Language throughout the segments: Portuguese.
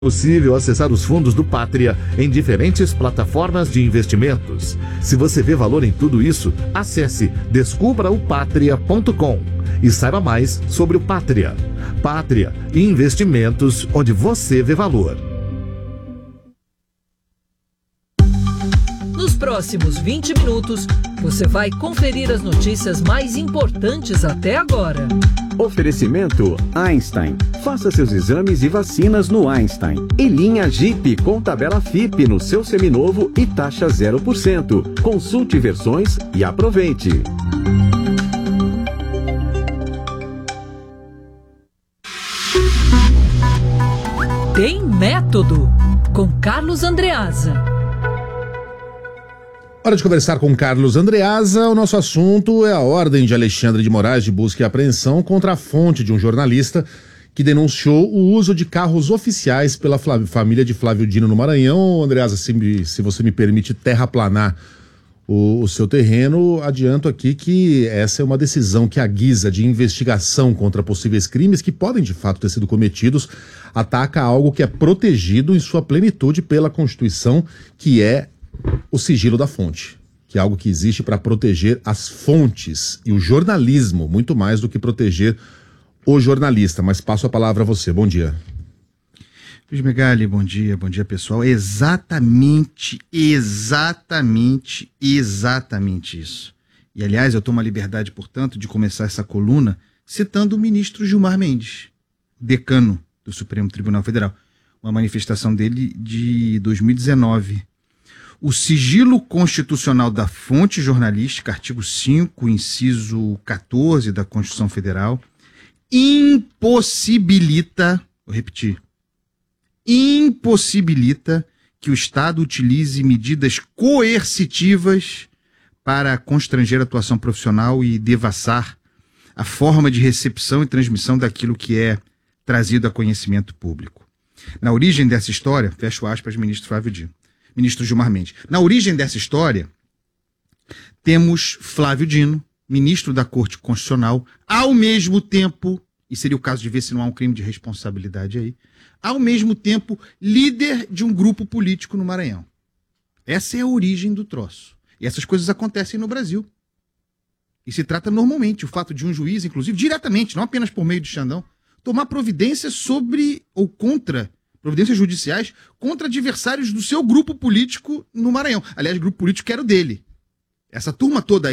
Possível acessar os fundos do Pátria em diferentes plataformas de investimentos. Se você vê valor em tudo isso, acesse descubraopatria.com e saiba mais sobre o Pátria. Pátria, investimentos onde você vê valor. Nos próximos 20 minutos, você vai conferir as notícias mais importantes até agora. Oferecimento Einstein. Faça seus exames e vacinas no Einstein. E linha Jeep com tabela FIP no seu seminovo e taxa 0%. Consulte versões e aproveite. Tem Método, com Carlos Andreasa. Hora de conversar com Carlos Andreasa. O nosso assunto é a ordem de Alexandre de Moraes de busca e apreensão contra a fonte de um jornalista que denunciou o uso de carros oficiais pela família de Flávio Dino no Maranhão. Andreasa, se você me permite terraplanar o seu terreno, adianto aqui que essa é uma decisão que, à guisa de investigação contra possíveis crimes que podem de fato ter sido cometidos, ataca algo que é protegido em sua plenitude pela Constituição, que é o sigilo da fonte, que é algo que existe para proteger as fontes e o jornalismo, muito mais do que proteger o jornalista. Mas passo a palavra a você. Bom dia. Luiz Megali, bom dia pessoal. Exatamente isso. E aliás, eu tomo a liberdade, portanto, de começar essa coluna citando o ministro Gilmar Mendes, decano do Supremo Tribunal Federal, uma manifestação dele de 2019. O sigilo constitucional da fonte jornalística, artigo 5, inciso 14 da Constituição Federal, impossibilita, vou repetir, impossibilita que o Estado utilize medidas coercitivas para constranger a atuação profissional e devassar a forma de recepção e transmissão daquilo que é trazido a conhecimento público. Na origem dessa história, fecho aspas, ministro Gilmar Mendes. Na origem dessa história, temos Flávio Dino, ministro da Corte Constitucional, ao mesmo tempo, e seria o caso de ver se não há um crime de responsabilidade aí, ao mesmo tempo, líder de um grupo político no Maranhão. Essa é a origem do troço. E essas coisas acontecem no Brasil. E se trata normalmente o fato de um juiz, inclusive, diretamente, não apenas por meio de Xandão, tomar providências sobre ou contra providências judiciais contra adversários do seu grupo político no Maranhão. Aliás, grupo político que era o dele. Essa turma toda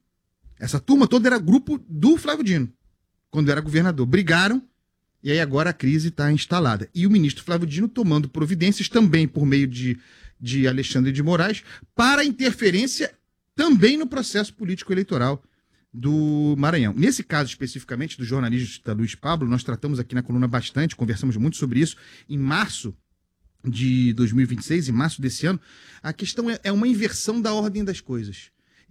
era grupo do Flávio Dino, quando era governador. Brigaram, e aí agora a crise está instalada. E o ministro Flávio Dino tomando providências também por meio de Alexandre de Moraes para interferência também no processo político eleitoral do Maranhão. Nesse caso especificamente do jornalista Luiz Pablo, nós tratamos aqui na coluna bastante, conversamos muito sobre isso. Em março de 2026, em março desse ano, a questão é uma inversão da ordem das coisas.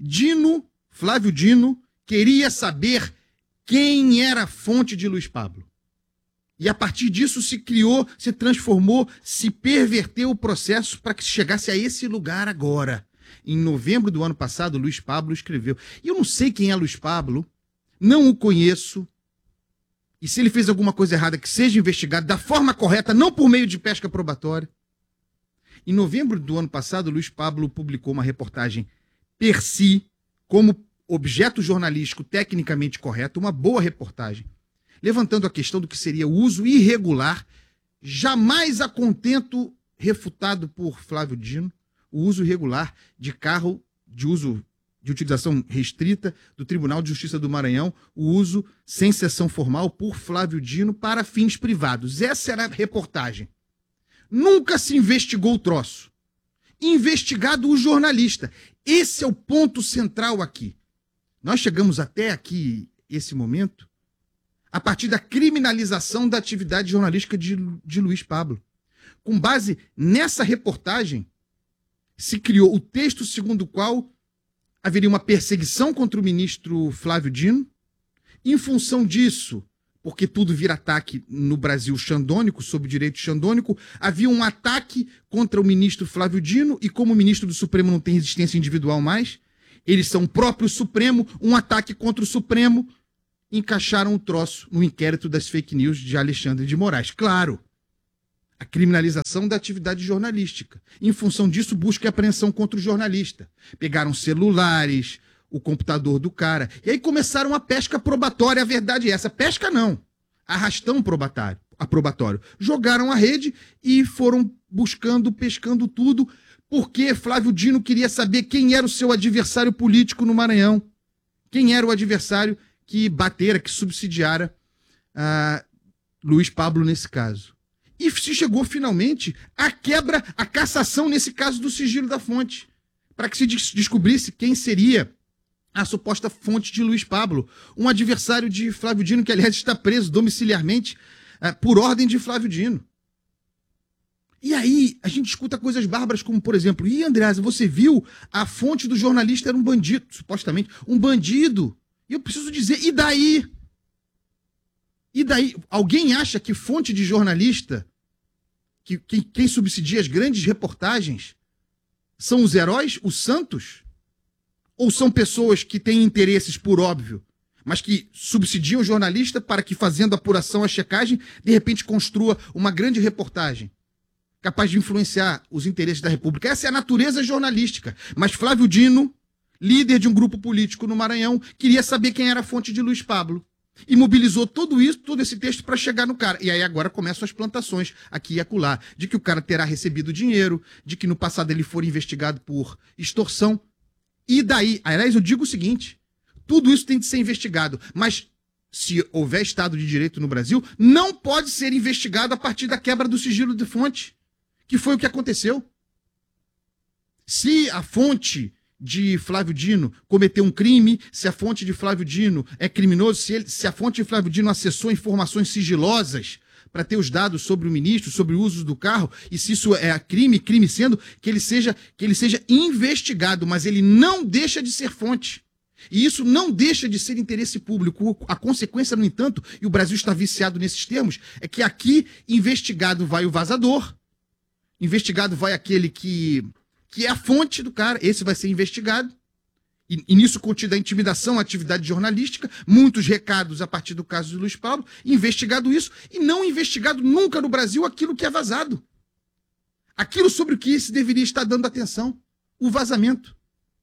Flávio Dino, queria saber quem era a fonte de Luiz Pablo. E a partir disso se criou, se transformou, se perverteu o processo para que se chegasse a esse lugar agora. Em novembro do ano passado, Luiz Pablo escreveu. E eu não sei quem é Luiz Pablo, não o conheço. E se ele fez alguma coisa errada, que seja investigado da forma correta, não por meio de pesca probatória. Em novembro do ano passado, Luiz Pablo publicou uma reportagem per si, como objeto jornalístico tecnicamente correto, uma boa reportagem, levantando a questão do que seria o uso irregular, jamais a contento refutado por Flávio Dino, o uso irregular de carro de utilização restrita do Tribunal de Justiça do Maranhão, o uso sem sessão formal por Flávio Dino para fins privados. Essa era a reportagem. Nunca se investigou o troço. Investigado o jornalista. Esse é o ponto central aqui. Nós chegamos até aqui, esse momento, a partir da criminalização da atividade jornalística de Luiz Pablo. Com base nessa reportagem, se criou o texto segundo o qual haveria uma perseguição contra o ministro Flávio Dino. Em função disso, porque tudo vira ataque no Brasil xandônico, sob direito xandônico, havia um ataque contra o ministro Flávio Dino, e como o ministro do Supremo não tem resistência individual mais, eles são o próprio Supremo, um ataque contra o Supremo, encaixaram o troço no inquérito das fake news de Alexandre de Moraes. Claro, a criminalização da atividade jornalística. Em função disso, busca e apreensão contra o jornalista. Pegaram celulares, o computador do cara, e aí começaram a pesca probatória. A verdade é essa, pesca não, arrastão probatório. Jogaram a rede e foram buscando, pescando tudo, porque Flávio Dino queria saber quem era o seu adversário político no Maranhão. Quem era o adversário que batera, que subsidiara Luiz Pablo nesse caso. E se chegou finalmente à quebra, à cassação nesse caso do sigilo da fonte, para que se descobrisse quem seria a suposta fonte de Luiz Pablo, um adversário de Flávio Dino, que aliás está preso domiciliarmente por ordem de Flávio Dino. E aí a gente escuta coisas bárbaras como, por exemplo, Andreasa, você viu? A fonte do jornalista era um bandido, supostamente, um bandido. E eu preciso dizer, e daí? E daí? Alguém acha que fonte de jornalista, que quem subsidia as grandes reportagens, são os heróis, os santos? Ou são pessoas que têm interesses, por óbvio, mas que subsidiam o jornalista para que, fazendo a apuração, a checagem, de repente construa uma grande reportagem capaz de influenciar os interesses da República? Essa é a natureza jornalística. Mas Flávio Dino, líder de um grupo político no Maranhão, queria saber quem era a fonte de Luiz Pablo. E mobilizou todo esse texto para chegar no cara. E aí agora começam as plantações, aqui e acolá, de que o cara terá recebido dinheiro, de que no passado ele for investigado por extorsão. E daí, aliás, eu digo o seguinte, tudo isso tem de ser investigado, mas se houver Estado de Direito no Brasil, não pode ser investigado a partir da quebra do sigilo de fonte, que foi o que aconteceu. Se a fonte de Flávio Dino cometeu um crime, se a fonte de Flávio Dino é criminoso, se a fonte de Flávio Dino acessou informações sigilosas para ter os dados sobre o ministro, sobre o uso do carro, e se isso é crime sendo que ele seja investigado, mas ele não deixa de ser fonte. E isso não deixa de ser interesse público. A consequência, no entanto, e o Brasil está viciado nesses termos, é que aqui investigado vai o vazador, investigado vai aquele que é a fonte do cara, esse vai ser investigado, e nisso contida a intimidação, a atividade jornalística, muitos recados a partir do caso de Luiz Pablo, investigado isso, e não investigado nunca no Brasil aquilo que é vazado. Aquilo sobre o que se deveria estar dando atenção, o vazamento.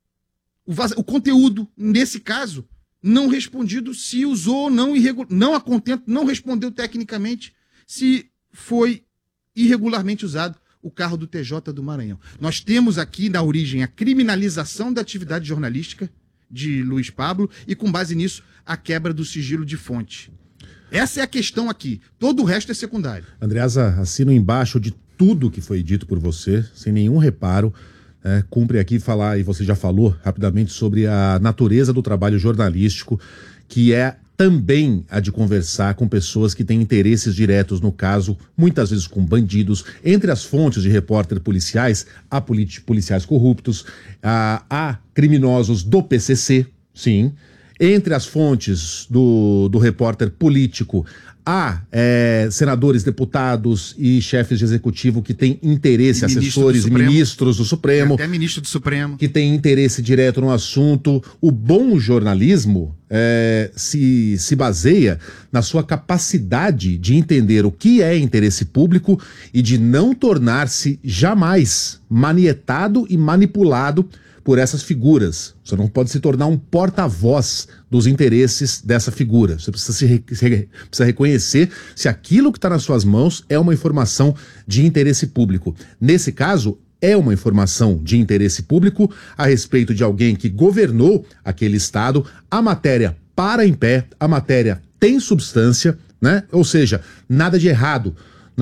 O conteúdo, nesse caso, não respondido, se usou ou não, não a contento, não respondeu tecnicamente, se foi irregularmente usado o carro do TJ do Maranhão. Nós temos aqui na origem a criminalização da atividade jornalística de Luiz Pablo e, com base nisso, a quebra do sigilo de fonte. Essa é a questão aqui. Todo o resto é secundário. Andreasa, assino embaixo de tudo que foi dito por você, sem nenhum reparo. Cumpre aqui falar, e você já falou rapidamente, sobre a natureza do trabalho jornalístico, que é também a de conversar com pessoas que têm interesses diretos no caso, muitas vezes com bandidos. Entre as fontes de repórter policiais, há policiais corruptos, há criminosos do PCC, sim. Entre as fontes do repórter político, há senadores, deputados e chefes de executivo que têm interesse, assessores e ministros do Supremo. Até ministro do Supremo. Que têm interesse direto no assunto. O bom jornalismo se baseia na sua capacidade de entender o que é interesse público e de não tornar-se jamais manietado e manipulado por essas figuras. Você não pode se tornar um porta-voz dos interesses dessa figura. Você precisa reconhecer se aquilo que está nas suas mãos é uma informação de interesse público. Nesse caso, é uma informação de interesse público a respeito de alguém que governou aquele estado. A matéria para em pé, a matéria tem substância, né? Ou seja, nada de errado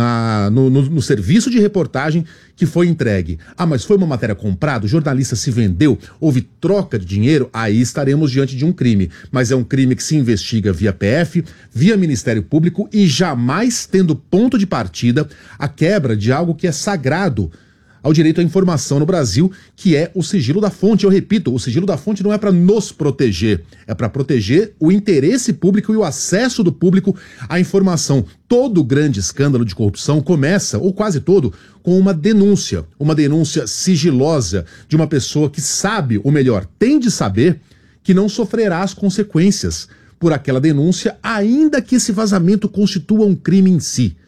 no serviço de reportagem que foi entregue. Mas foi uma matéria comprada, o jornalista se vendeu, houve troca de dinheiro, aí estaremos diante de um crime. Mas é um crime que se investiga via PF, via Ministério Público e jamais tendo ponto de partida a quebra de algo que é sagrado ao direito à informação no Brasil, que é o sigilo da fonte. Eu repito, o sigilo da fonte não é para nos proteger, é para proteger o interesse público e o acesso do público à informação. Todo grande escândalo de corrupção começa, ou quase todo, com uma denúncia sigilosa de uma pessoa que sabe, ou melhor, tem de saber, que não sofrerá as consequências por aquela denúncia, ainda que esse vazamento constitua um crime em si.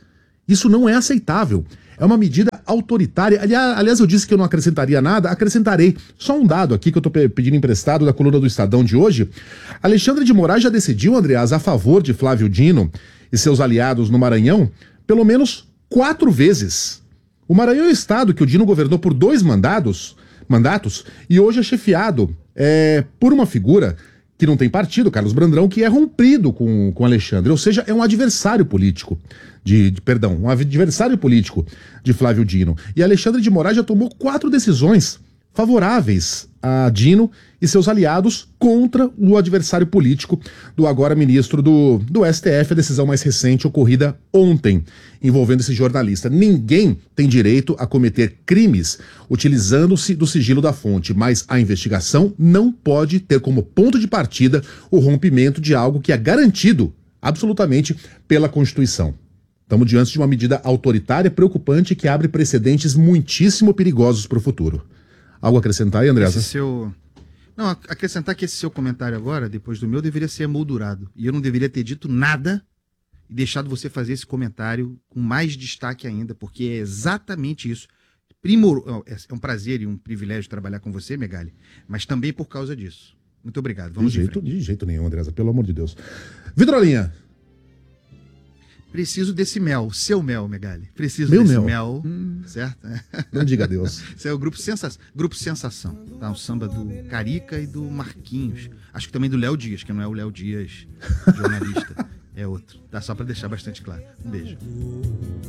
Isso não é aceitável. É uma medida autoritária. Aliás, eu disse que eu não acrescentaria nada, acrescentarei. Só um dado aqui que eu estou pedindo emprestado da coluna do Estadão de hoje. Alexandre de Moraes já decidiu, Andreas, a favor de Flávio Dino e seus aliados no Maranhão, pelo menos 4 vezes. O Maranhão é o estado que o Dino governou por 2 mandatos e hoje é chefiado por uma figura que não tem partido, Carlos Brandão, que é rompido com Alexandre, ou seja, é um adversário político um adversário político de Flávio Dino. E Alexandre de Moraes já tomou 4 decisões favoráveis a Dino e seus aliados contra o adversário político do agora ministro do STF, a decisão mais recente ocorrida ontem, envolvendo esse jornalista. Ninguém tem direito a cometer crimes utilizando-se do sigilo da fonte, mas a investigação não pode ter como ponto de partida o rompimento de algo que é garantido absolutamente pela Constituição. Estamos diante de uma medida autoritária, preocupante, que abre precedentes muitíssimo perigosos para o futuro. Algo a acrescentar aí, André? Não, acrescentar que esse seu comentário agora, depois do meu, deveria ser emoldurado. E eu não deveria ter dito nada e deixado você fazer esse comentário com mais destaque ainda, porque é exatamente isso. É um prazer e um privilégio trabalhar com você, Megali, mas também por causa disso. Muito obrigado. Vamos de jeito nenhum, Andresa, pelo amor de Deus. Vitrolinha. Preciso desse mel, seu mel, Megali. Preciso Meu desse mel, certo? Não diga adeus. Esse é o Grupo Sensação, tá? O samba do Carica e do Marquinhos. Acho que também do Léo Dias, que não é o Léo Dias, jornalista, é outro. Tá? Só para deixar bastante claro. Um beijo.